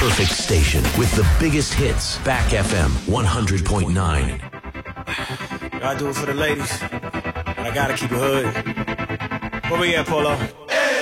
perfect station with the biggest hits. Back FM 100.9. I do it for the ladies, but I gotta keep it hood. Where we at, Polo?